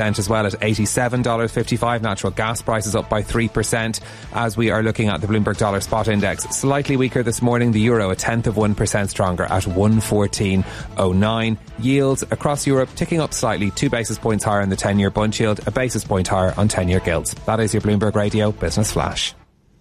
as well at $87.55. Natural gas prices up by 3% as we are looking at the Bloomberg Dollar Spot Index. Slightly weaker this morning. The euro a 0.1% stronger at 114.09. Yields across Europe ticking up slightly, 2 basis points higher in the 10-year Bund yield, a basis point higher on 10-year gilts. That is your Bloomberg Radio Business Flash.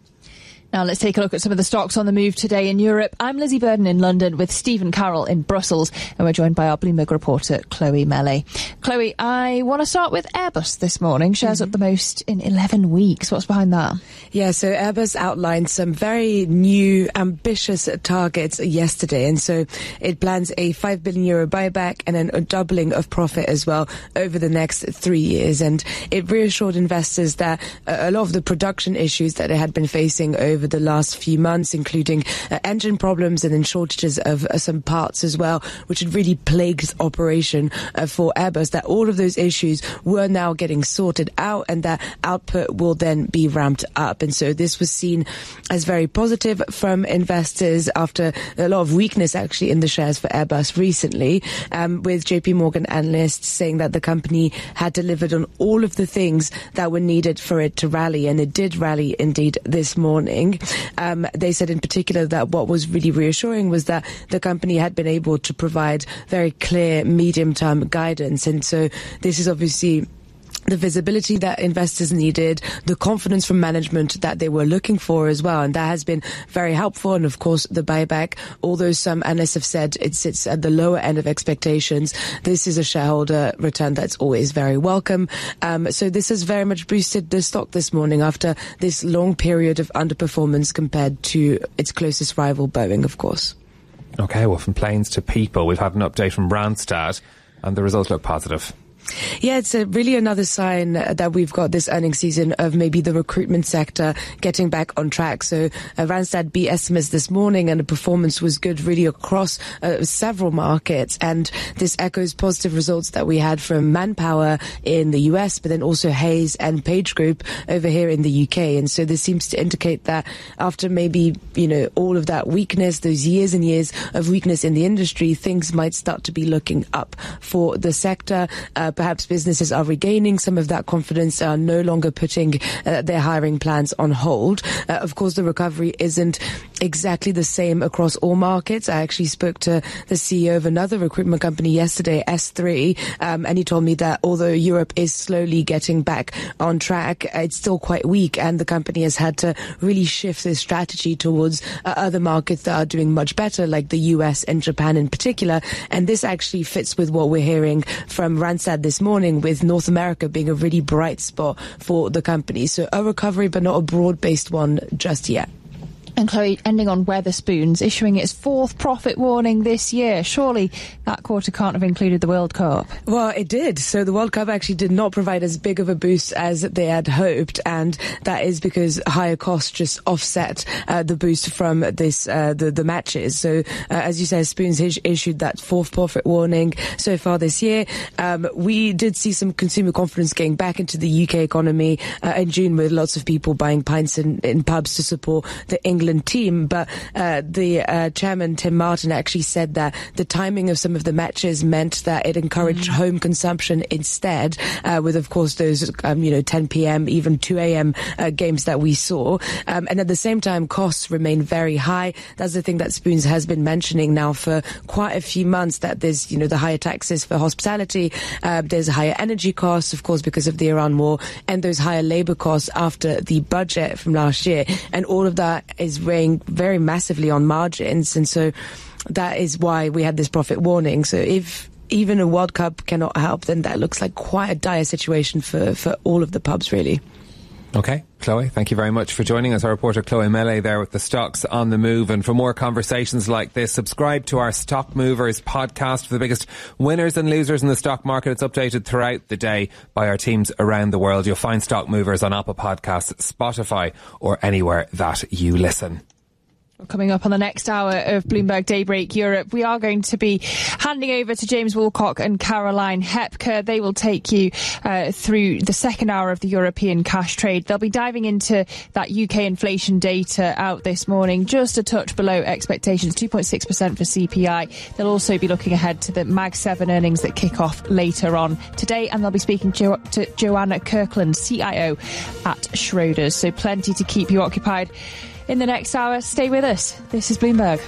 Now let's take a look at some of the stocks on the move today in Europe. I'm Lizzie Burden in London with Stephen Carroll in Brussels, and we're joined by our Bloomberg reporter, Chloe Melee. Chloe, I want to start with Airbus this morning. Shares up the most in 11 weeks. What's behind that? Yeah, so Airbus outlined some very new, ambitious targets yesterday, and so it plans a €5 billion buyback and then a doubling of profit as well over the next 3 years. And it reassured investors that a lot of the production issues that they had been facing over the last few months, including engine problems and then shortages of some parts as well, which had really plagued operation for Airbus, that all of those issues were now getting sorted out and that output will then be ramped up. And so this was seen as very positive from investors after a lot of weakness actually in the shares for Airbus recently, with JP Morgan analysts saying that the company had delivered on all of the things that were needed for it to rally, and it did rally indeed this morning. They said in particular that what was really reassuring was that the company had been able to provide very clear medium-term guidance. And so this is obviously the visibility that investors needed, the confidence from management that they were looking for as well. And that has been very helpful. And of course, the buyback, although some analysts have said it sits at the lower end of expectations, this is a shareholder return that's always very welcome. So this has very much boosted the stock this morning after this long period of underperformance compared to its closest rival, Boeing, of course. Okay, well, from planes to people, we've had an update from Randstad and the results look positive. Yeah, it's really another sign that we've got this earnings season of maybe the recruitment sector getting back on track. So Randstad beat estimates this morning and the performance was good really across several markets. And this echoes positive results that we had from Manpower in the US, but then also Hays and Page Group over here in the UK. And so this seems to indicate that after maybe, all of that weakness, those years and years of weakness in the industry, things might start to be looking up for the sector. Perhaps businesses are regaining some of that confidence, are no longer putting their hiring plans on hold. Of course, the recovery isn't exactly the same across all markets. I actually spoke to the CEO of another recruitment company yesterday, S3, and he told me that although Europe is slowly getting back on track, it's still quite weak, and the company has had to really shift their strategy towards other markets that are doing much better, like the US and Japan in particular. And this actually fits with what we're hearing from Randstad this morning, with North America being a really bright spot for the company. So a recovery, but not a broad-based one just yet. And Chloe, ending on Wetherspoons, issuing its fourth profit warning this year. Surely that quarter can't have included the World Cup. Well, it did. So the World Cup actually did not provide as big of a boost as they had hoped, and that is because higher costs just offset the boost from this the matches. So as you said, Spoons issued that fourth profit warning so far this year. We did see some consumer confidence getting back into the UK economy in June, with lots of people buying pints in pubs to support the England team, but the chairman Tim Martin actually said that the timing of some of the matches meant that it encouraged home consumption instead, with of course those 10 p.m. even 2 a.m. games that we saw, and at the same time costs remain very high. That's the thing that Spoons has been mentioning now for quite a few months, that there's the higher taxes for hospitality, there's higher energy costs of course because of the Iran war, and those higher labour costs after the budget from last year, and all of that is weighing very massively on margins. And so that is why we had this profit warning. So if even a World Cup cannot help, then that looks like quite a dire situation for all of the pubs, really. Okay, Chloe, thank you very much for joining us. Our reporter Chloe Melee there with the stocks on the move. And for more conversations like this, subscribe to our Stock Movers podcast for the biggest winners and losers in the stock market. It's updated throughout the day by our teams around the world. You'll find Stock Movers on Apple Podcasts, Spotify, or anywhere that you listen. Coming up on the next hour of Bloomberg Daybreak Europe, we are going to be handing over to James Woolcock and Caroline Hepker. They will take you through the second hour of the European cash trade. They'll be diving into that UK inflation data out this morning, just a touch below expectations, 2.6% for CPI. They'll also be looking ahead to the Mag 7 earnings that kick off later on today, and they'll be speaking to Joanna Kirkland, CIO at Schroders. So plenty to keep you occupied in the next hour. Stay with us. This is Bloomberg.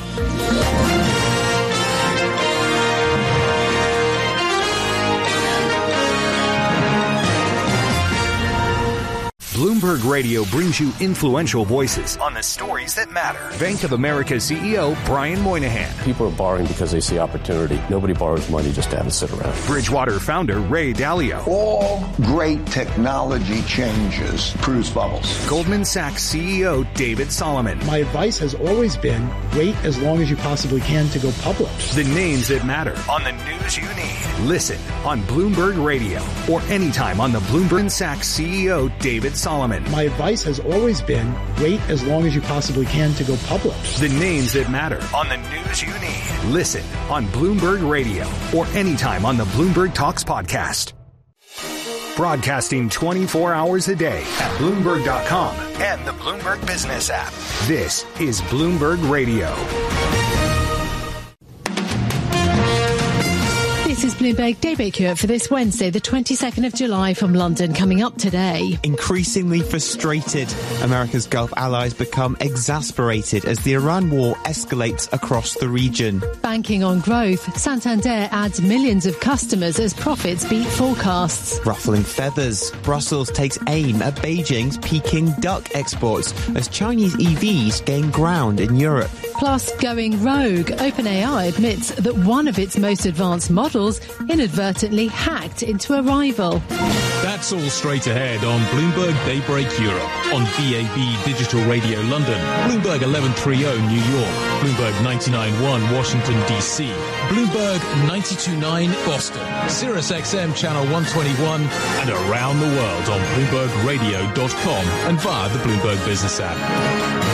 Bloomberg Radio brings you influential voices on the stories that matter. Bank of America CEO Brian Moynihan. People are borrowing because they see opportunity. Nobody borrows money just to have it sit around. Bridgewater founder Ray Dalio. All great technology changes produce bubbles. Goldman Sachs CEO David Solomon. My advice has always been wait as long as you possibly can to go public. The names that matter on the news you need. Listen on Bloomberg Radio or anytime on the Bloomberg Sachs CEO David Solomon. My advice has always been wait as long as you possibly can to go public. The names that matter on the news you need. Listen on Bloomberg Radio or anytime on the Bloomberg Talks podcast. Broadcasting 24 hours a day at Bloomberg.com and the Bloomberg Business app. This is Bloomberg Radio. This is Bloomberg Daybreak Europe for this Wednesday, the 22nd of July from London. Coming up today. Increasingly frustrated, America's Gulf allies become exasperated as the Iran war escalates across the region. Banking on growth, Santander adds millions of customers as profits beat forecasts. Ruffling feathers, Brussels takes aim at Beijing's Peking duck exports as Chinese EVs gain ground in Europe. Plus, going rogue, OpenAI admits that one of its most advanced models inadvertently hacked into a rival. That's all straight ahead on Bloomberg Daybreak Europe, on DAB Digital Radio London, Bloomberg 1130 New York, Bloomberg 99.1 Washington DC, Bloomberg 92.9 Boston, Sirius XM Channel 121, and around the world on BloombergRadio.com and via the Bloomberg Business app.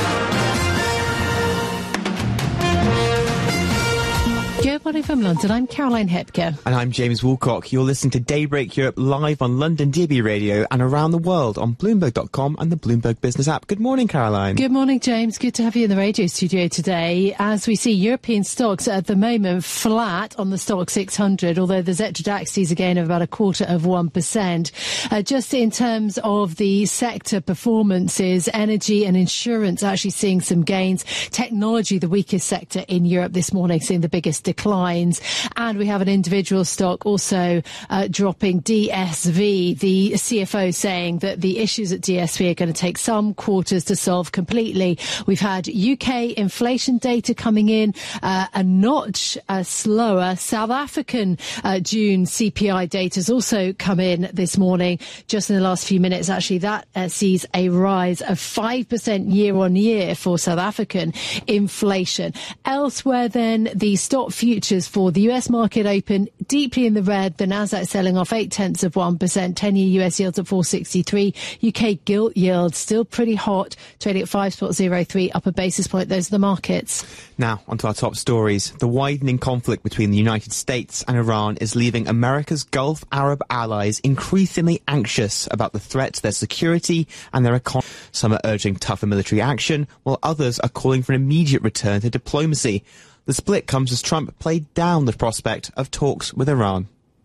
Good morning from London. I'm Caroline Hepker. And I'm James Woolcock. You're listening to Daybreak Europe live on London DB Radio and around the world on Bloomberg.com and the Bloomberg Business app. Good morning, Caroline. Good morning, James. Good to have you in the radio studio today. As we see European stocks at the moment flat on the stock 600, although the Xetra DAX sees a gain of about 0.25%. Just in terms of the sector performances, energy and insurance actually seeing some gains. Technology, the weakest sector in Europe this morning, seeing the biggest declines. And we have an individual stock also dropping, DSV. The CFO saying that the issues at DSV are going to take some quarters to solve completely. We've had UK inflation data coming in a notch slower. South African June CPI data has also come in this morning, just in the last few minutes. Actually, that sees a rise of 5% year on year for South African inflation. Elsewhere then, the stock futures for the US market open deeply in the red. The Nasdaq selling off 0.8%, 10-year US yields at 463. UK gilt yield still pretty hot, trading at 5.03, up a basis point. Those are the markets. Now, onto our top stories. The widening conflict between the United States and Iran is leaving America's Gulf Arab allies increasingly anxious about the threat to their security and their economy. Some are urging tougher military action, while others are calling for an immediate return to diplomacy. The split comes as Trump played down the prospect of talks with Iran.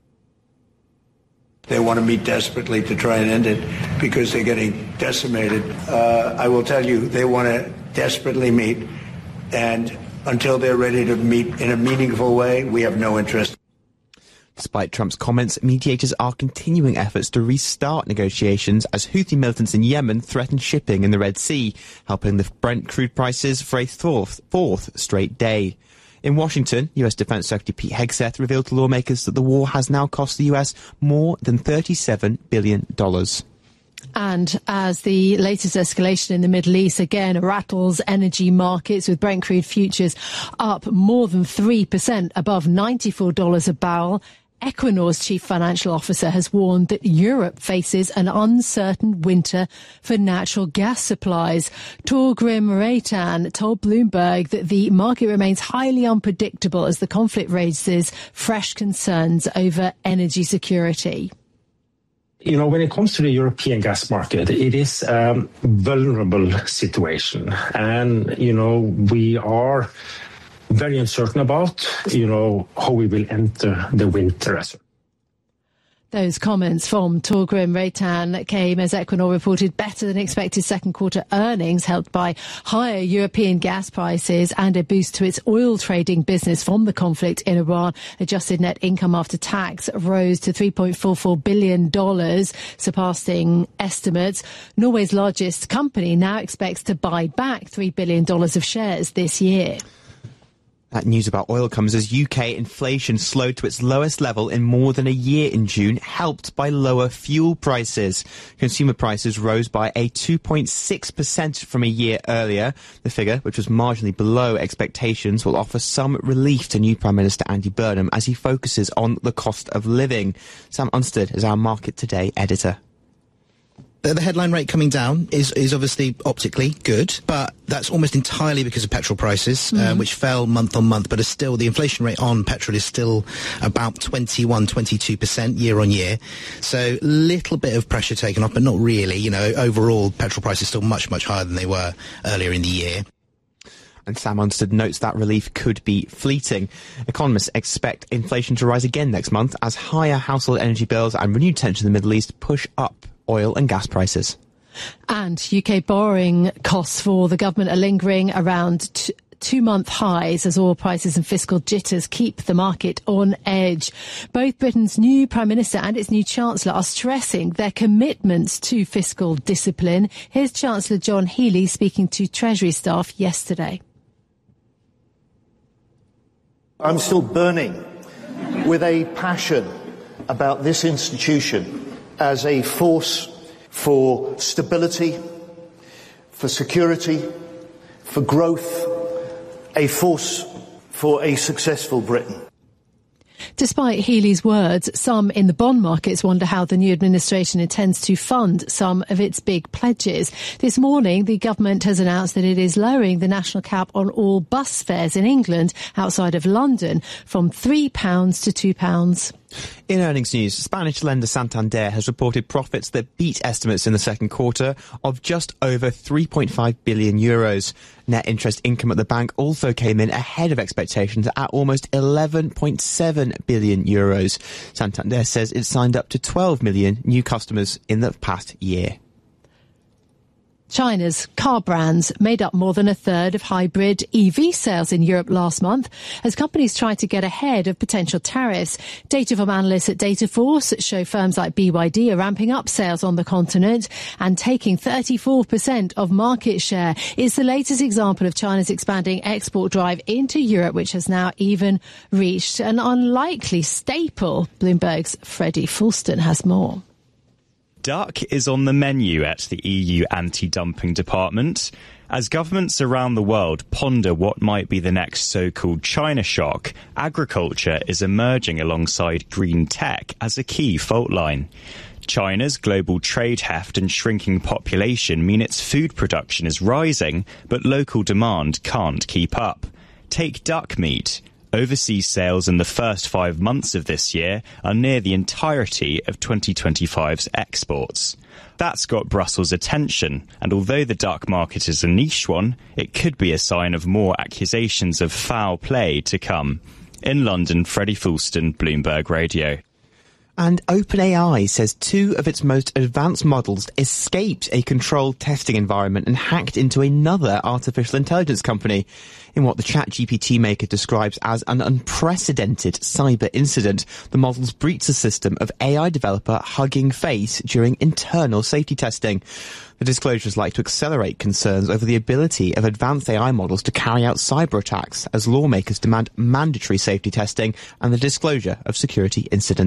They want to meet desperately to try and end it because they're getting decimated. I will tell you, they want to desperately meet, and until they're ready to meet in a meaningful way, we have no interest. Despite Trump's comments, mediators are continuing efforts to restart negotiations as Houthi militants in Yemen threaten shipping in the Red Sea, helping lift Brent crude prices for a fourth straight day. In Washington, US Defense Secretary Pete Hegseth revealed to lawmakers that the war has now cost the US more than $37 billion. And as the latest escalation in the Middle East again rattles energy markets, with Brent crude futures up more than 3% above $94 a barrel, Equinor's chief financial officer has warned that Europe faces an uncertain winter for natural gas supplies. Torgrim Reitan told Bloomberg that the market remains highly unpredictable as the conflict raises fresh concerns over energy security. When it comes to the European gas market, it is a vulnerable situation. And, we are very uncertain about, how we will enter the winter as well. Those comments from Torgrim Reitan came as Equinor reported better than expected second quarter earnings, helped by higher European gas prices and a boost to its oil trading business from the conflict in Iran. Adjusted net income after tax rose to $3.44 billion, surpassing estimates. Norway's largest company now expects to buy back $3 billion of shares this year. That news about oil comes as UK inflation slowed to its lowest level in more than a year in June, helped by lower fuel prices. Consumer prices rose by a 2.6% from a year earlier. The figure, which was marginally below expectations, will offer some relief to new Prime Minister Andy Burnham as he focuses on the cost of living. Sam Unstead is our Market Today editor. The headline rate coming down is obviously optically good, but that's almost entirely because of petrol prices, which fell month on month, but the inflation rate on petrol is still about 22% year on year. So little bit of pressure taken off, but not really. Overall, petrol prices still much, much higher than they were earlier in the year. And Sam Unstead notes that relief could be fleeting. Economists expect inflation to rise again next month as higher household energy bills and renewed tension in the Middle East push up oil and gas prices. And UK borrowing costs for the government are lingering around two-month highs as oil prices and fiscal jitters keep the market on edge. Both Britain's new Prime Minister and its new Chancellor are stressing their commitments to fiscal discipline. Here's Chancellor John Healey speaking to Treasury staff yesterday. I'm still burning with a passion about this institution as a force for stability, for security, for growth, a force for a successful Britain. Despite Healey's words, some in the bond markets wonder how the new administration intends to fund some of its big pledges. This morning, the government has announced that it is lowering the national cap on all bus fares in England outside of London from £3 to £2. In earnings news, Spanish lender Santander has reported profits that beat estimates in the second quarter of just over €3.5 billion. Net interest income at the bank also came in ahead of expectations at almost €11.7 billion. Santander says it signed up to 12 million new customers in the past year. China's car brands made up more than a third of hybrid EV sales in Europe last month as companies try to get ahead of potential tariffs. Data from analysts at Dataforce show firms like BYD are ramping up sales on the continent and taking 34% of market share. It's the latest example of China's expanding export drive into Europe, which has now even reached an unlikely staple. Bloomberg's Freddie Fulston has more. Duck is on the menu at the EU anti-dumping department as governments around the world ponder what might be the next so-called China shock. Agriculture is emerging alongside green tech as a key fault line. China's global trade heft and shrinking population mean its food production is rising, but local demand can't keep up. Take duck meat. Overseas sales in the first 5 months of this year are near the entirety of 2025's exports. That's got Brussels' attention, and although the duck market is a niche one, it could be a sign of more accusations of foul play to come. In London, Freddie Fulston, Bloomberg Radio. And OpenAI says 2 of its most advanced models escaped a controlled testing environment and hacked into another artificial intelligence company in what the ChatGPT maker describes as an unprecedented cyber incident. The models breached the system of AI developer Hugging Face during internal safety testing. The disclosure is likely to accelerate concerns over the ability of advanced AI models to carry out cyber attacks as lawmakers demand mandatory safety testing and the disclosure of security incidents.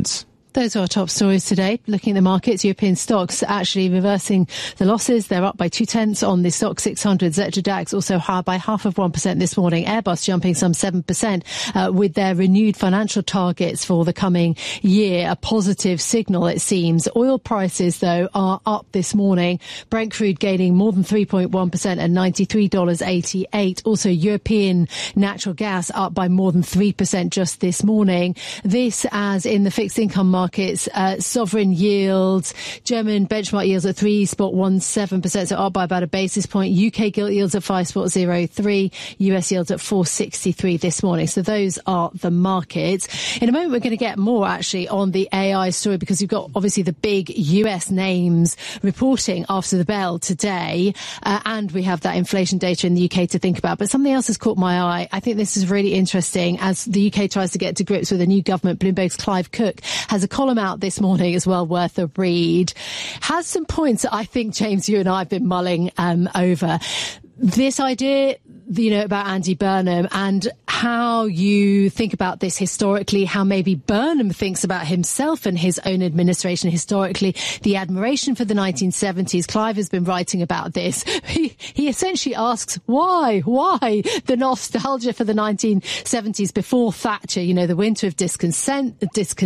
Those are our top stories today. Looking at the markets, European stocks actually reversing the losses. They're up by 0.2 on the stock 600. Xetra DAX also higher by 0.5% this morning. Airbus jumping some 7% with their renewed financial targets for the coming year. A positive signal, it seems. Oil prices, though, are up this morning. Brent crude gaining more than 3.1% at $93.88. Also, European natural gas up by more than 3% just this morning. This as in the fixed income markets, sovereign yields, German benchmark yields at 3.17%, so up by about a basis point. UK gilt yields at 5.03, US yields at 4.63 this morning. So those are the markets. In a moment, we're going to get more actually on the AI story, because you've got obviously the big US names reporting after the bell today, and we have that inflation data in the UK to think about. But something else has caught my eye. I think this is really interesting as the UK tries to get to grips with a new government. Bloomberg's Clive Cook has a column out this morning as well, worth a read. Has some points that I think, James, you and I have been mulling over. This idea, about Andy Burnham and how you think about this historically, how maybe Burnham thinks about himself and his own administration historically, the admiration for the 1970s. Clive has been writing about this. He essentially asks, why the nostalgia for the 1970s before Thatcher, the winter of discontent,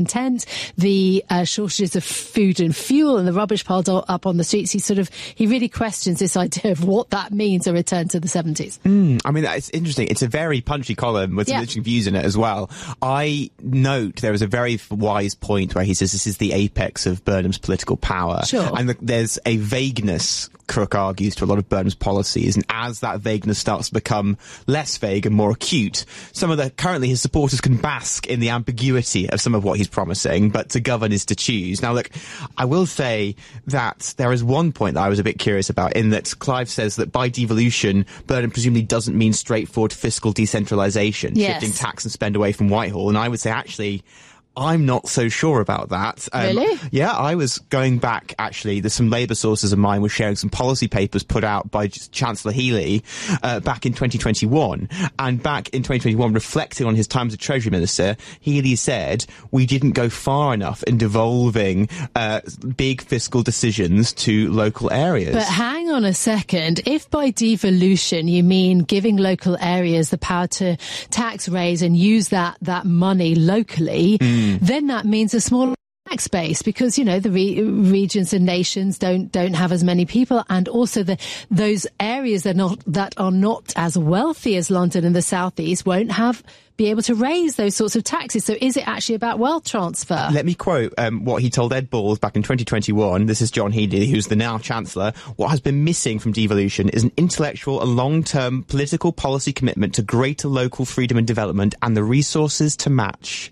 the shortages of food and fuel and the rubbish piled up on the streets. He really questions this idea of what that means, a return to the 70s. I mean, it's interesting. It's a very punchy column with some interesting views in it as well. I note there is a very wise point where he says this is the apex of Burnham's political power. Sure. And there's a vagueness, Crook argues, to a lot of Burnham's policies. And as that vagueness starts to become less vague and more acute, currently his supporters can bask in the ambiguity of some of what he's promising, but to govern is to choose. Now, look, I will say that there is one point that I was a bit curious about, in that Clive says that by devolution, Burnham presumably doesn't mean straightforward fiscal decentralisation, shifting tax and spend away from Whitehall. And I would say, actually, I'm not so sure about that. Really? Yeah, I was going back, actually. There's some Labour sources of mine were sharing some policy papers put out by Chancellor Healey back in 2021. And back in 2021, reflecting on his time as a Treasury Minister, Healey said we didn't go far enough in devolving big fiscal decisions to local areas. But hang on a second. If by devolution you mean giving local areas the power to tax raise and use that money locally, then that means a smaller tax base, because the regions and nations don't have as many people, and also those areas that are not as wealthy as London and the southeast won't be able to raise those sorts of taxes. So is it actually about wealth transfer? Let me quote what he told Ed Balls back in 2021. This is John Healey, who's the now Chancellor. What has been missing from devolution is an intellectual and long-term political policy commitment to greater local freedom and development and the resources to match.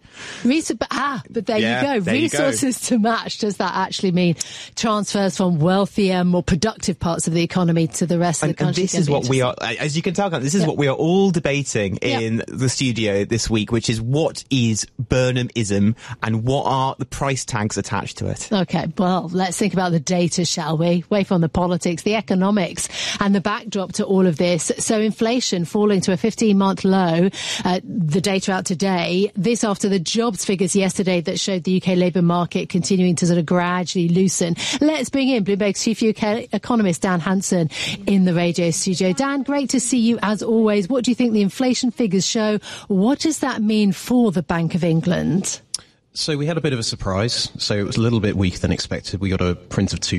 But there you go. Resources to match. Does that actually mean transfers from wealthier, more productive parts of the economy to the rest of the country? And this is what we are, as you can tell, this is what we are all debating in the studio this week, which is what is Burnhamism and what are the price tags attached to it. Okay, well, let's think about the data, shall we? Away from the politics, the economics and the backdrop to all of this. So inflation falling to a 15-month low, the data out today, this after the jobs figures yesterday that showed the UK labour market continuing to sort of gradually loosen. Let's bring in Bloomberg's chief UK economist, Dan Hanson, in the radio studio. Dan, great to see you as always. What do you think the inflation figures show? What does that mean for the Bank of England? So we had a bit of a surprise. So it was a little bit weaker than expected. We got a print of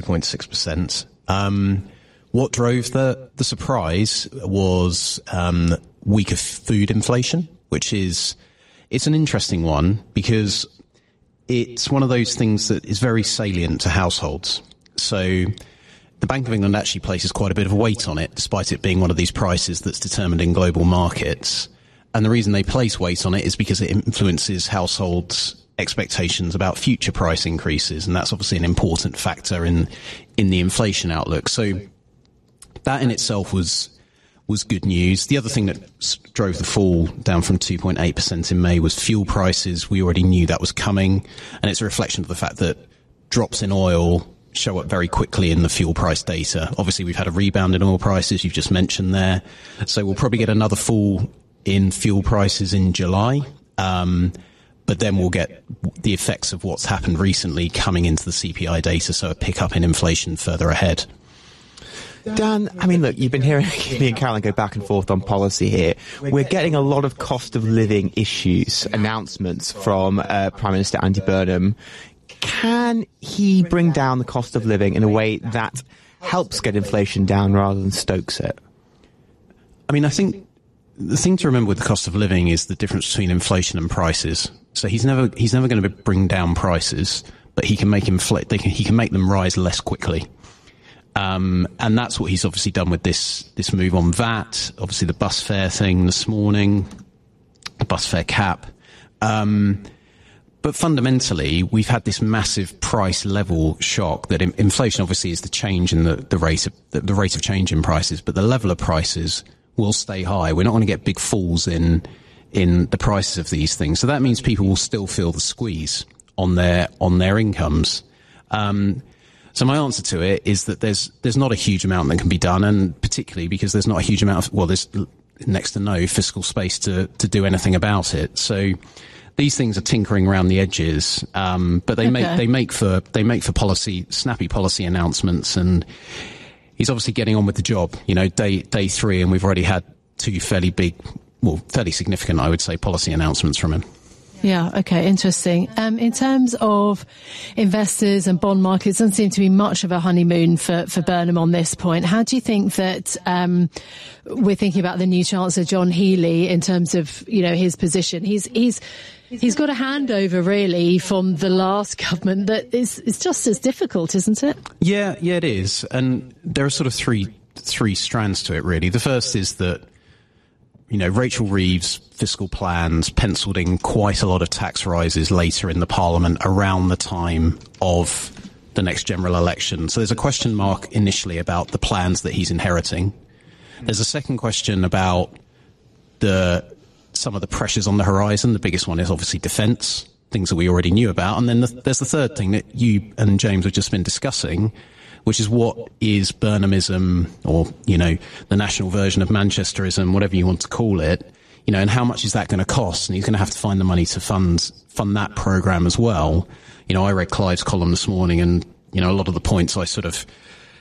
2.6%. What drove the surprise was weaker food inflation, which it's an interesting one because it's one of those things that is very salient to households. So the Bank of England actually places quite a bit of weight on it, despite it being one of these prices that's determined in global markets. And the reason they place weight on it is because it influences households' expectations about future price increases. And that's obviously an important factor in the inflation outlook. So that in itself was good news. The other thing that drove the fall down from 2.8% in May was fuel prices. We already knew that was coming. And it's a reflection of the fact that drops in oil show up very quickly in the fuel price data. Obviously, we've had a rebound in oil prices, you've just mentioned there. So we'll probably get another fall in fuel prices in July. But then we'll get the effects of what's happened recently coming into the CPI data, so a pickup in inflation further ahead. Dan, I mean, look, you've been hearing me and Caroline go back and forth on policy here. We're getting a lot of cost of living issues, announcements from Prime Minister Andy Burnham. Can he bring down the cost of living in a way that helps get inflation down rather than stokes it? I mean, I think the thing to remember with the cost of living is the difference between inflation and prices. So he's never going to bring down prices, but he can make he can make them rise less quickly. And that's what he's obviously done with this move on VAT, obviously the bus fare thing this morning, the bus fare cap. But fundamentally, we've had this massive price level shock that inflation obviously is the change in the rate of change in prices, but the level of prices will stay high. We're not going to get big falls in the prices of these things. So that means people will still feel the squeeze on their incomes. So my answer to it is that there's not a huge amount that can be done, and particularly because there's not a huge amount of, there's next to no fiscal space to do anything about it. So these things are tinkering around the edges, but they make for snappy policy announcements, and he's obviously getting on with the job. Day 3, and we've already had 2 fairly significant, I would say, policy announcements from him. Yeah, okay, interesting. In terms of investors and bond markets, doesn't seem to be much of a honeymoon for Burnham on this point. How do you think that we're thinking about the new Chancellor, John Healey, in terms of, his position? He's got a handover, really, from the last government that is just as difficult, isn't it? Yeah, it is. And there are sort of three strands to it, really. The first is that, Rachel Reeves' fiscal plans penciled in quite a lot of tax rises later in the Parliament around the time of the next general election. So there's a question mark initially about the plans that he's inheriting. There's a second question about some of the pressures on the horizon. The biggest one is obviously defence, things that we already knew about. And then there's the third thing that you and James have just been discussing, which is what is Burnhamism, or, the national version of Manchesterism, whatever you want to call it, and how much is that going to cost? And he's going to have to find the money to fund that programme as well. I read Clive's column this morning, and, a lot of the points I sort of,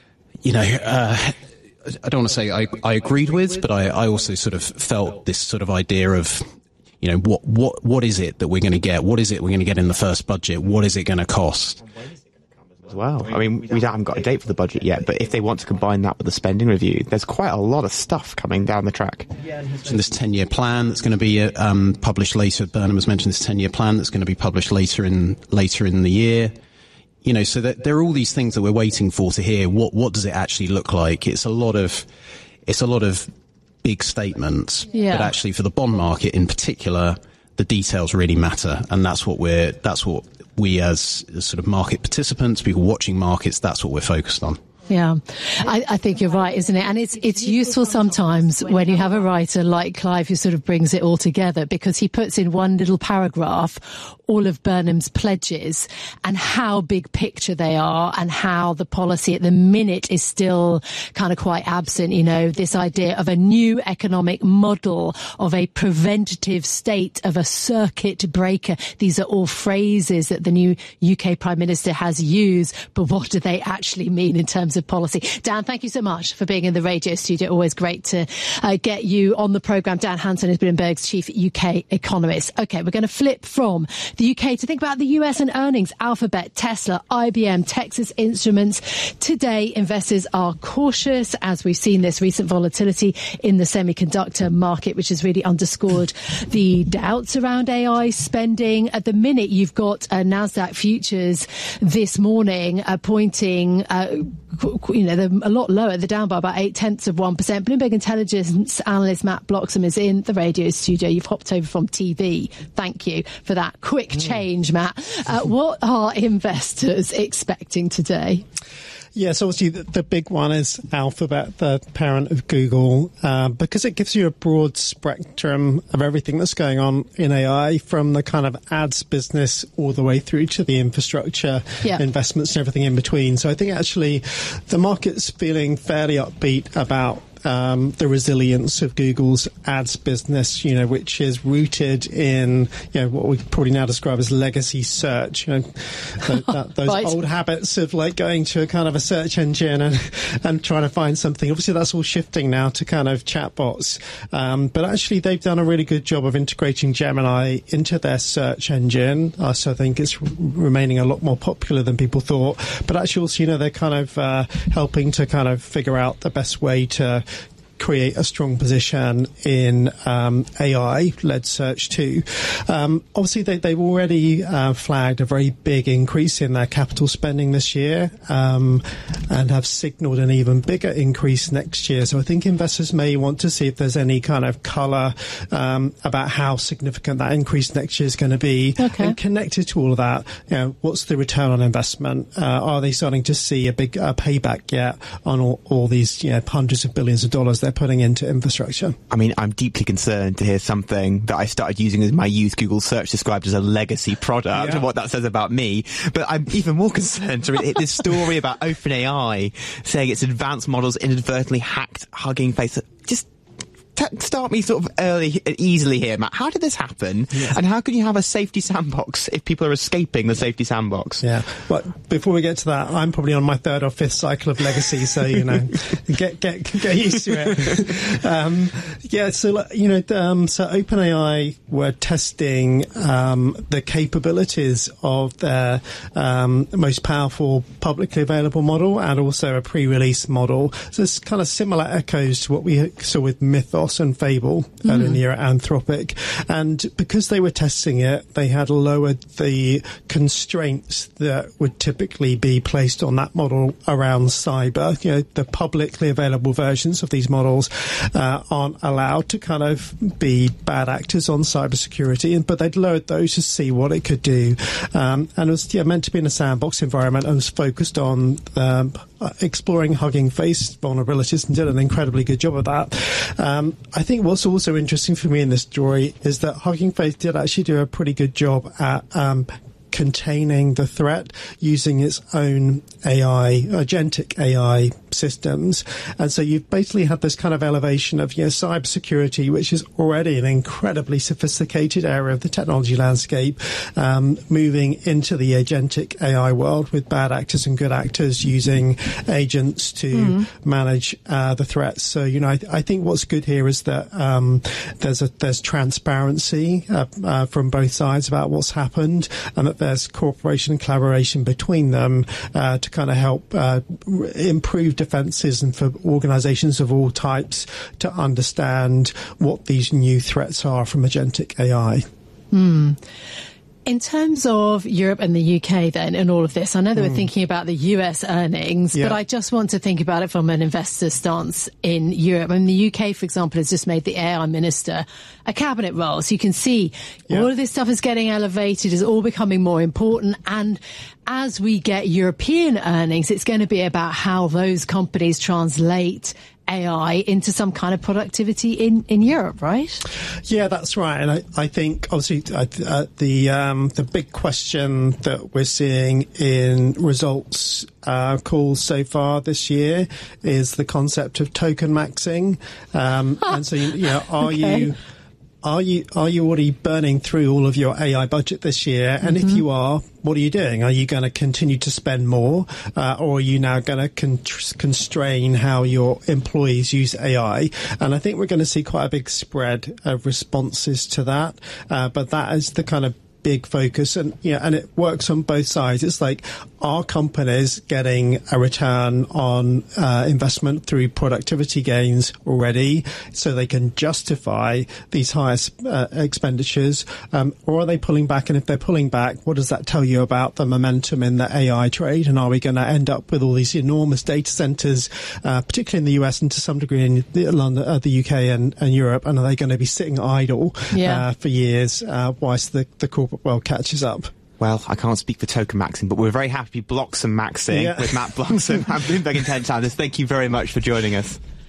I don't want to say I agreed with, but I also sort of felt this sort of idea of, what is it that we're going to get? What is it we're going to get in the first budget? What is it going to cost? Well, I mean, we haven't got a date for the budget yet, but if they want to combine that with the spending review, there's quite a lot of stuff coming down the track. And this 10-year plan that's going to be published later. Burnham has mentioned this 10-year plan that's going to be published later in the year. So that there are all these things that we're waiting for to hear. What does it actually look like? It's a lot of big statements, but actually for the bond market in particular, the details really matter, and that's what we as sort of market participants, people watching markets, that's what we're focused on. Yeah, I think you're right, isn't it? And it's useful sometimes when you have a writer like Clive who sort of brings it all together, because he puts in one little paragraph all of Burnham's pledges and how big picture they are, and how the policy at the minute is still kind of quite absent. This idea of a new economic model, of a preventative state, of a circuit breaker. These are all phrases that the new UK Prime Minister has used, but what do they actually mean in terms of policy? Dan, thank you so much for being in the radio studio. Always great to get you on the programme. Dan Hanson is Bloomberg's chief UK economist. Okay, we're going to flip from the UK to think about the US and earnings. Alphabet, Tesla, IBM, Texas Instruments. Today, investors are cautious as we've seen this recent volatility in the semiconductor market, which has really underscored the doubts around AI spending. At the minute, you've got NASDAQ futures this morning pointing they're a lot lower. They're down by about 0.8%. Bloomberg Intelligence analyst Matt Bloxham is in the radio studio. You've hopped over from TV. Thank you for that quick change, Matt. What are investors expecting today? Yes, obviously the big one is Alphabet, the parent of Google, because it gives you a broad spectrum of everything that's going on in AI, from the kind of ads business all the way through to the infrastructure investments and everything in between. So I think actually the market's feeling fairly upbeat about the resilience of Google's ads business, which is rooted in, what we probably now describe as legacy search, those Right. old habits of like going to a kind of a search engine and trying to find something. Obviously, that's all shifting now to kind of chatbots. But actually, they've done a really good job of integrating Gemini into their search engine. So I think it's remaining a lot more popular than people thought. But actually, also, they're kind of helping to kind of figure out the best way to create a strong position in AI-led search too. Obviously, they've already flagged a very big increase in their capital spending this year and have signalled an even bigger increase next year. So I think investors may want to see if there's any kind of colour about how significant that increase next year is going to be. Okay. And connected to all of that, what's the return on investment? Are they starting to see a big payback yet on all these hundreds of billions of dollars they're putting into infrastructure? I mean, I'm deeply concerned to hear something that I started using in my youth, Google search, described as a legacy product, and what that says about me. But I'm even more concerned to read this story about OpenAI saying its advanced models inadvertently hacked Hugging Face. Just start me sort of easily here, Matt. How did this happen? Yeah. And how can you have a safety sandbox if people are escaping the safety sandbox? Yeah, but before we get to that, I'm probably on my third or fifth cycle of legacy, so get used to it. So OpenAI were testing the capabilities of their most powerful publicly available model and also a pre-release model. So it's kind of similar echoes to what we saw with Mythos and Fable earlier in the year at Anthropic. And because they were testing it, they had lowered the constraints that would typically be placed on that model around cyber. The publicly available versions of these models aren't allowed to kind of be bad actors on cybersecurity, but they'd lowered those to see what it could do. And it was meant to be in a sandbox environment and was focused on exploring Hugging Face vulnerabilities and did an incredibly good job of that. I think what's also interesting for me in this story is that Hugging Face did actually do a pretty good job at containing the threat using its own AI, agentic AI systems. And so you've basically had this kind of elevation of cybersecurity, which is already an incredibly sophisticated area of the technology landscape, moving into the agentic AI world with bad actors and good actors using agents to manage the threats. So I think what's good here is that there's transparency from both sides about what's happened, and that there's cooperation and collaboration between them to kind of help improve defenses and for organizations of all types to understand what these new threats are from agentic AI. In terms of Europe and the UK then in all of this, I know that we're thinking about the US earnings, but I just want to think about it from an investor stance in Europe. I mean, the UK, for example, has just made the AI minister a cabinet role. So you can see all of this stuff is getting elevated, is all becoming more important. And as we get European earnings, it's going to be about how those companies translate AI into some kind of productivity in Europe, right? Yeah, that's right. And I think, obviously, the big question that we're seeing in results calls so far this year is the concept of token maxing. And so, are you already burning through all of your AI budget this year? And if you are, what are you doing? Are you going to continue to spend more, or are you now going to constrain how your employees use AI? And I think we're going to see quite a big spread of responses to that. But that is the kind of big focus, and it works on both sides. It's like, are companies getting a return on investment through productivity gains already, so they can justify these highest expenditures, or are they pulling back? And if they're pulling back, what does that tell you about the momentum in the AI trade? And are we going to end up with all these enormous data centers, particularly in the US and to some degree in the UK and Europe? And are they going to be sitting idle for years whilst the corporate world catches up? Well, I can't speak for token maxing, but we're very happy Bloxham maxing with Matt Bloxham and Bloomberg Intelligence Analyst. Thank you very much for joining us.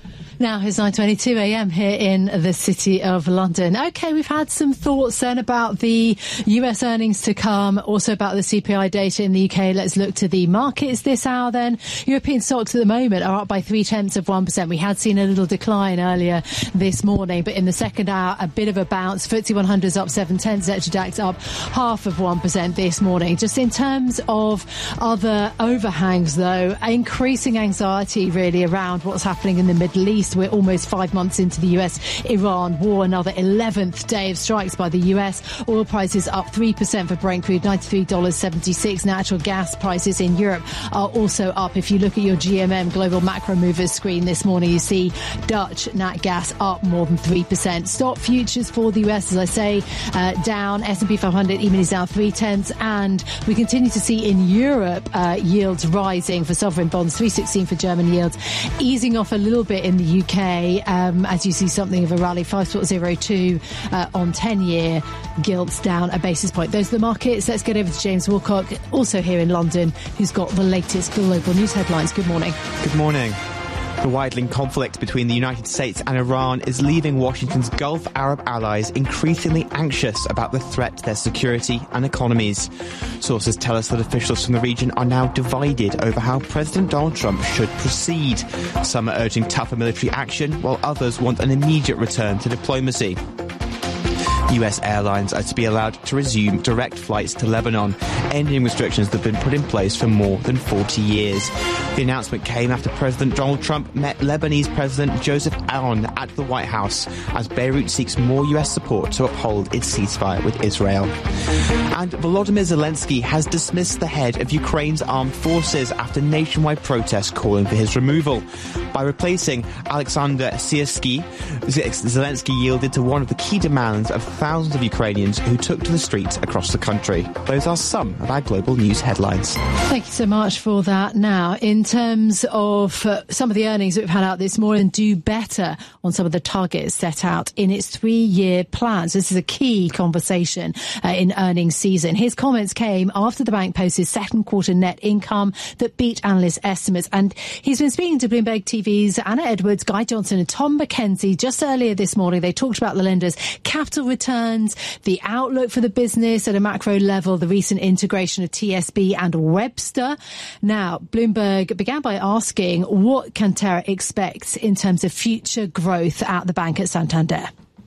Now it's 9:22 a.m. here in the City of London. OK, we've had some thoughts then about the US earnings to come, also about the CPI data in the UK. Let's look to the markets this hour then. European stocks at the moment are up by 0.3%. We had seen a little decline earlier this morning, but in the second hour, a bit of a bounce. FTSE 100 is up 0.7, DAX up 0.5% this morning. Just in terms of other overhangs, though, increasing anxiety really around what's happening in the Middle East. We're almost 5 months into the US-Iran war, another 11th day of strikes by the US. Oil prices up 3% for Brent crude, $93.76. Natural gas prices in Europe are also up. If you look at your GMM Global Macro Movers screen this morning, you see Dutch nat gas up more than 3%. Stock futures for the US, as I say, down. S&P 500 even is down 0.3, and we continue to see in Europe yields rising for sovereign bonds, 3.16 for German yields, easing off a little bit in the UK, as you see something of a rally, 5.02 on 10-year gilts, down a basis point. Those are the markets. Let's get over to James Woolcock, also here in London, who's got the latest global news headlines. Good morning. Good morning. The widening conflict between the United States and Iran is leaving Washington's Gulf Arab allies increasingly anxious about the threat to their security and economies. Sources tell us that officials from the region are now divided over how President Donald Trump should proceed. Some are urging tougher military action, while others want an immediate return to diplomacy. US airlines are to be allowed to resume direct flights to Lebanon, ending restrictions that have been put in place for more than 40 years. The announcement came after President Donald Trump met Lebanese President Joseph Aoun at the White House as Beirut seeks more US support to uphold its ceasefire with Israel. And Volodymyr Zelensky has dismissed the head of Ukraine's armed forces after nationwide protests calling for his removal. By replacing Alexander Syrskyi, Zelensky yielded to one of the key demands of thousands of Ukrainians who took to the streets across the country. Those are some of our global news headlines. Thank you so much for that. Now, in terms of some of the earnings that we've had out this morning, do better on some of the targets set out in its 3-year plans. This is a key conversation in earnings season. His comments came after the bank posted second quarter net income that beat analyst estimates. And he's been speaking to Bloomberg TV's Anna Edwards, Guy Johnson and Tom McKenzie just earlier this morning. They talked about the lender's capital returns, the outlook for the business at a macro level, the recent integration of TSB and Webster. Now, Bloomberg began by asking what Cantera expects in terms of future growth at the bank at Santander.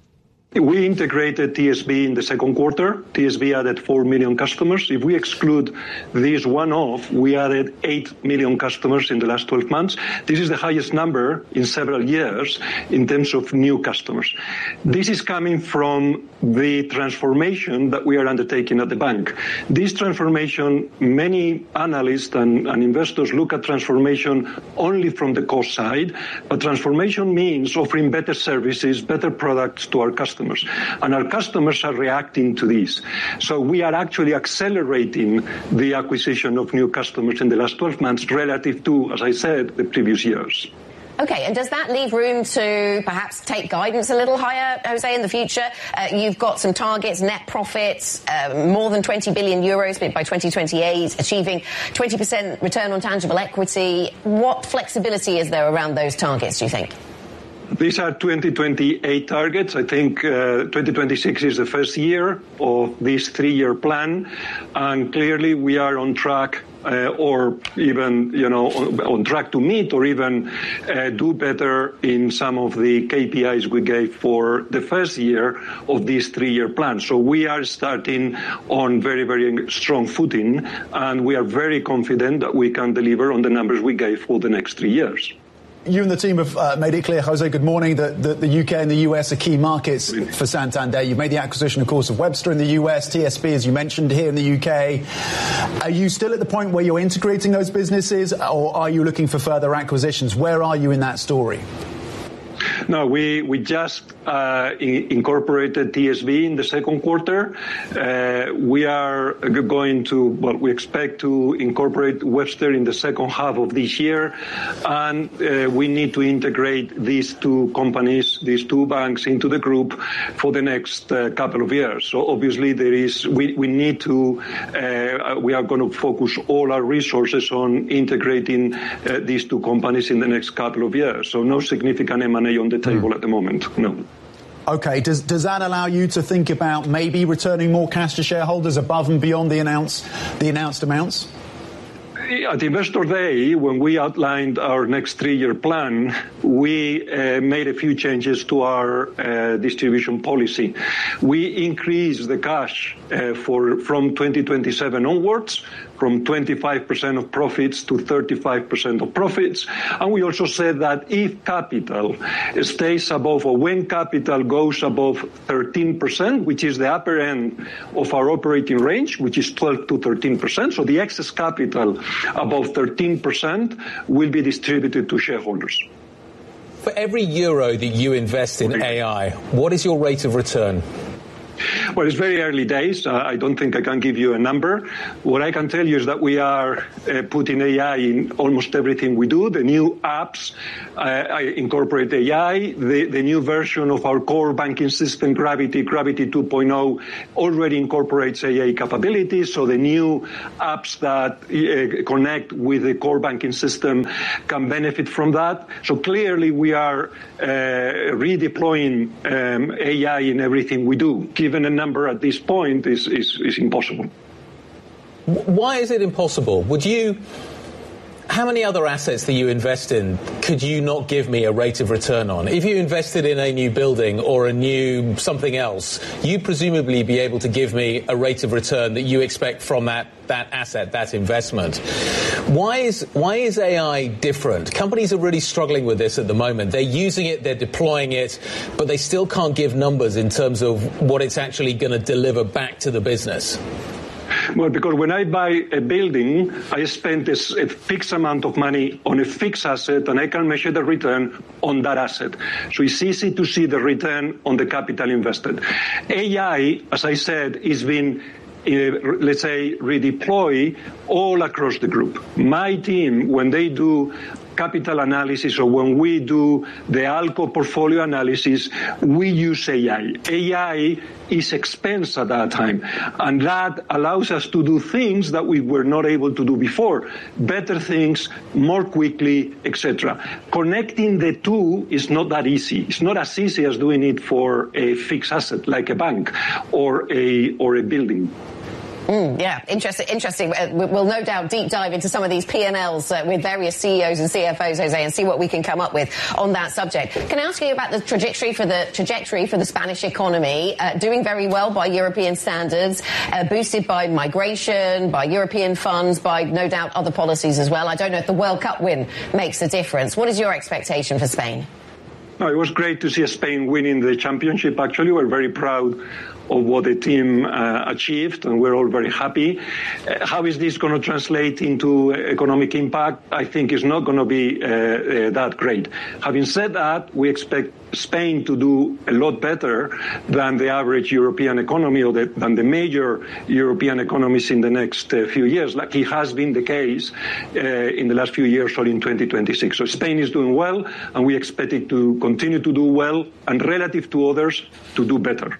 We integrated TSB in the second quarter. TSB added 4 million customers. If we exclude this one-off, we added 8 million customers in the last 12 months. This is the highest number in several years in terms of new customers. This is coming from the transformation that we are undertaking at the bank. This transformation, many analysts and investors look at transformation only from the cost side, but transformation means offering better services, better products to our customers. And our customers are reacting to this. So we are actually accelerating the acquisition of new customers in the last 12 months relative to, as I said, the previous years. OK, and does that leave room to perhaps take guidance a little higher, Jose, in the future? You've got some targets, net profits, more than 20 billion euros by 2028, achieving 20% return on tangible equity. What flexibility is there around those targets, do you think? These are 2028 targets. I think 2026 is the first year of this 3-year plan. And clearly we are on track or even, on track to meet or even do better in some of the KPIs we gave for the first year of this 3-year plan. So we are starting on very, very strong footing, and we are very confident that we can deliver on the numbers we gave for the next 3 years. You and the team have made it clear, Jose, good morning, that the UK and the US are key markets for Santander. You've made the acquisition, of course, of Webster in the US, TSB, as you mentioned, here in the UK. Are you still at the point where you're integrating those businesses, or are you looking for further acquisitions? Where are you in that story? No, we just incorporated TSB in the second quarter. We are we expect to incorporate Webster in the second half of this year, and we need to integrate these two companies, these two banks, into the group for the next couple of years. So obviously we need to, we are going to focus all our resources on integrating these two companies in the next couple of years. So no significant M&A on the table at the moment, no. Okay, does that allow you to think about maybe returning more cash to shareholders above and beyond the announced amounts? At Investor Day, when we outlined our next 3-year plan, we made a few changes to our distribution policy. We increased the cash from 2027 onwards, from 25% of profits to 35% of profits. And we also said that if capital stays above, or when capital goes above 13%, which is the upper end of our operating range, which is 12 to 13%, so the excess capital above 13% will be distributed to shareholders. For every euro that you invest in AI, what is your rate of return? Well, it's very early days. I don't think I can give you a number. What I can tell you is that we are putting AI in almost everything we do. The new apps incorporate AI. The new version of our core banking system, Gravity 2.0, already incorporates AI capabilities. So the new apps that connect with the core banking system can benefit from that. So clearly we are redeploying AI in everything we do. Given a number at this point is impossible. Why is it impossible? How many other assets that you invest in could you not give me a rate of return on? If you invested in a new building or a new something else, you'd presumably be able to give me a rate of return that you expect from that asset, that investment. Why is AI different? Companies are really struggling with this at the moment. They're using it, they're deploying it, but they still can't give numbers in terms of what it's actually going to deliver back to the business. Well, because when I buy a building, I spend a fixed amount of money on a fixed asset, and I can measure the return on that asset. So it's easy to see the return on the capital invested. AI, as I said, is being let's say, redeploy all across the group. My team, when they do capital analysis or when we do the ALCO portfolio analysis, we use AI. AI is expense at that time, and that allows us to do things that we were not able to do before. Better things, more quickly, etc. Connecting the two is not that easy. It's not as easy as doing it for a fixed asset like a bank or a building. Yeah, interesting. We'll no doubt deep dive into some of these P&Ls with various CEOs and CFOs, Jose, and see what we can come up with on that subject. Can I ask you about the trajectory for the Spanish economy? Doing very well by European standards, boosted by migration, by European funds, by no doubt other policies as well. I don't know if the World Cup win makes a difference. What is your expectation for Spain? No, it was great to see Spain winning the championship. Actually, we're very proud of what the team achieved, and we're all very happy. How is this going to translate into economic impact? I think it's not going to be that great. Having said that, we expect Spain to do a lot better than the average European economy or than the major European economies in the next few years, like it has been the case in the last few years or in 2026. So Spain is doing well, and we expect it to continue to do well, and relative to others, to do better.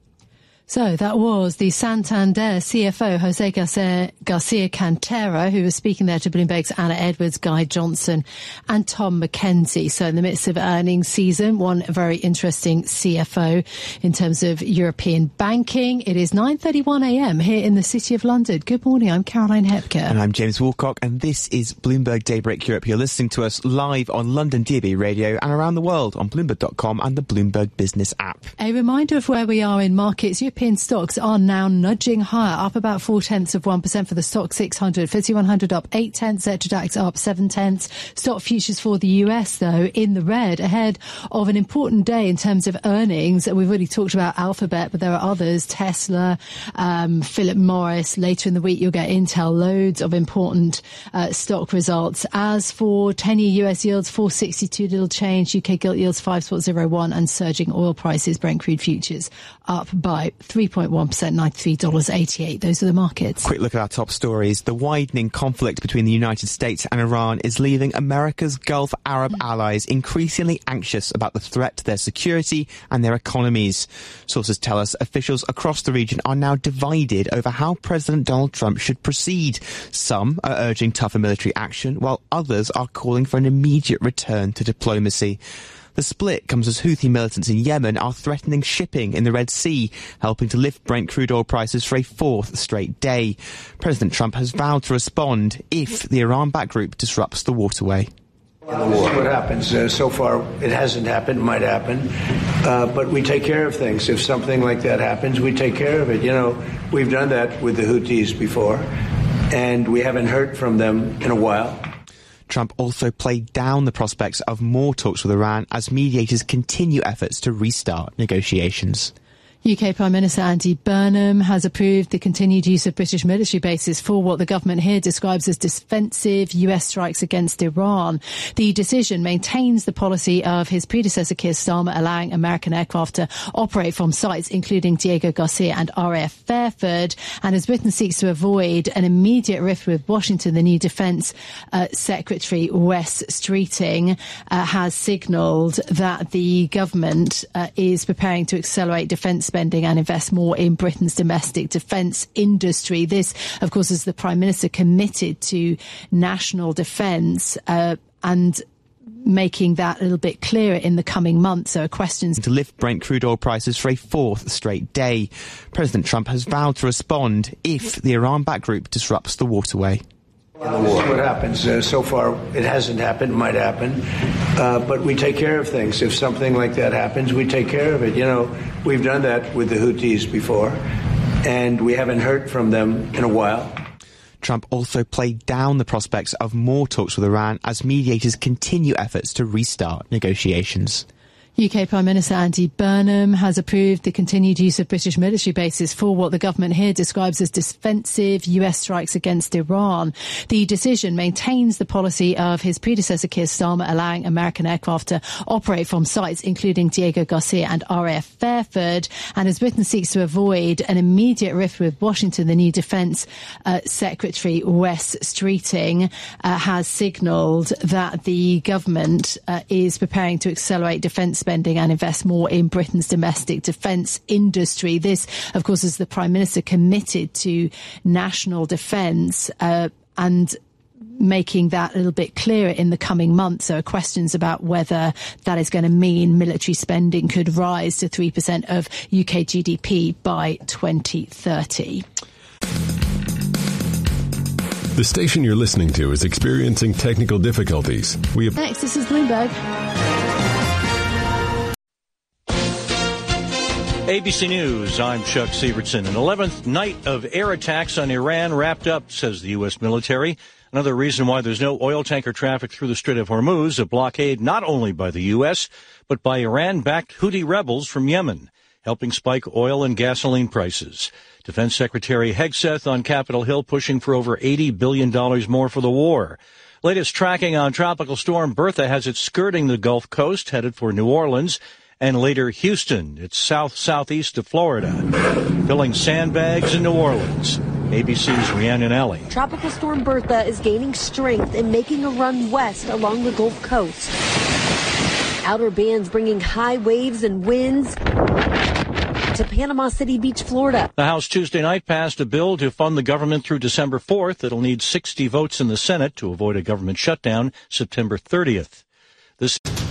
So that was the Santander CFO, Jose Garcia Cantero, who was speaking there to Bloomberg's Anna Edwards, Guy Johnson and Tom McKenzie. So in the midst of earnings season, one very interesting CFO in terms of European banking. It is 9:31 a.m. here in the City of London. Good morning, I'm Caroline Hepker. And I'm James Woolcock, and this is Bloomberg Daybreak Europe. You're listening to us live on London DAB Radio and around the world on Bloomberg.com and the Bloomberg Business app. A reminder of where we are in markets. European European stocks are now nudging higher, up about 0.4% for the Stock 600. FTSE 100 up 0.8, DAX up 0.7. Stock futures for the US, though, in the red, ahead of an important day in terms of earnings. We've already talked about Alphabet, but there are others, Tesla, Philip Morris. Later in the week, you'll get Intel, loads of important stock results. As for 10-year US yields, 4.62, little change. UK gilt yields 5.01, and surging oil prices. Brent crude futures up by 3.1%, $93.88. Those are the markets. Quick look at our top stories. The widening conflict between the United States and Iran is leaving America's Gulf Arab allies increasingly anxious about the threat to their security and their economies. Sources tell us officials across the region are now divided over how President Donald Trump should proceed. Some are urging tougher military action, while others are calling for an immediate return to diplomacy. The split comes as Houthi militants in Yemen are threatening shipping in the Red Sea, helping to lift Brent crude oil prices for a fourth straight day. President Trump has vowed to respond if the Iran-backed group disrupts the waterway. We'll see what happens. So far, it hasn't happened. It might happen. But we take care of things. If something like that happens, we take care of it. You know, we've done that with the Houthis before, and we haven't heard from them in a while. Trump also played down the prospects of more talks with Iran as mediators continue efforts to restart negotiations. UK Prime Minister Andy Burnham has approved the continued use of British military bases for what the government here describes as defensive US strikes against Iran. The decision maintains the policy of his predecessor Keir Starmer, allowing American aircraft to operate from sites including Diego Garcia and RAF Fairford. And as Britain seeks to avoid an immediate rift with Washington, the new Defence Secretary Wes Streeting has signalled that the government is preparing to accelerate defence spending and invest more in Britain's domestic defence industry. This, of course, is the Prime Minister committed to national defence and making that a little bit clearer in the coming months. There are questions to lift Brent crude oil prices for a fourth straight day. President Trump has vowed to respond if the Iran-backed group disrupts the waterway. We'll see what happens. So far, it hasn't happened. It might happen. But we take care of things. If something like that happens, we take care of it. You know, we've done that with the Houthis before, and we haven't heard from them in a while. Trump also played down the prospects of more talks with Iran as mediators continue efforts to restart negotiations. UK Prime Minister Andy Burnham has approved the continued use of British military bases for what the government here describes as defensive US strikes against Iran. The decision maintains the policy of his predecessor Keir Starmer, allowing American aircraft to operate from sites including Diego Garcia and RAF Fairford. And as Britain seeks to avoid an immediate rift with Washington, the new Defence Secretary Wes Streeting has signalled that the government is preparing to accelerate defence spending and invest more in Britain's domestic defence industry. This, of course, is the Prime Minister committed to national defence and making that a little bit clearer in the coming months. There are questions about whether that is going to mean military spending could rise to 3% of UK GDP by 2030. The station you're listening to is experiencing technical difficulties. Next, this is Bloomberg. ABC News, I'm Chuck Sievertson. An 11th night of air attacks on Iran wrapped up, says the U.S. military. Another reason why there's no oil tanker traffic through the Strait of Hormuz, a blockade not only by the U.S., but by Iran-backed Houthi rebels from Yemen, helping spike oil and gasoline prices. Defense Secretary Hegseth on Capitol Hill pushing for over $80 billion more for the war. Latest tracking on Tropical Storm Bertha has it skirting the Gulf Coast, headed for New Orleans, and later Houston. It's southeast of Florida, filling sandbags in New Orleans. ABC's Rhiannon Alley. Tropical Storm Bertha is gaining strength and making a run west along the Gulf Coast. Outer bands bringing high waves and winds to Panama City Beach, Florida. The House Tuesday night passed a bill to fund the government through December 4th. It'll need 60 votes in the Senate to avoid a government shutdown September 30th. This